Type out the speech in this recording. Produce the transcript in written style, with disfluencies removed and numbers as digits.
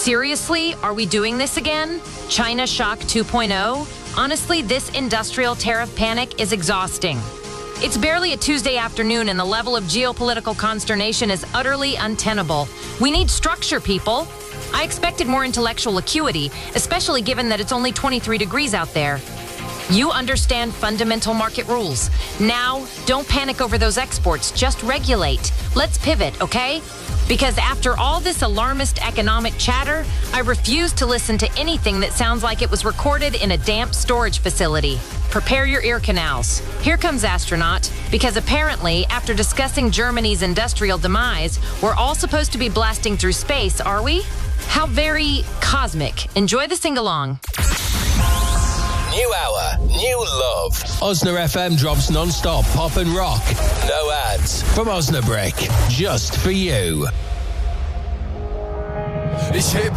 Seriously, are we doing this again? China Shock 2.0? Honestly, this industrial tariff panic is exhausting. It's barely a Tuesday afternoon and the level of geopolitical consternation is utterly untenable. We need structure, people. I expected more intellectual acuity, especially given that it's only 23 degrees out there. You understand fundamental market rules. Now, don't panic over those exports. Just regulate. Let's pivot, okay? Because after all this alarmist economic chatter, I refuse to listen to anything that sounds like it was recorded in a damp storage facility. Prepare your ear canals. Here comes Astronaut, because apparently, after discussing Germany's industrial demise, we're all supposed to be blasting through space, are we? How very cosmic. Enjoy the sing-along. New hour, new love. Osna FM drops non-stop pop and rock. No ads. From Osnabrick, just for you.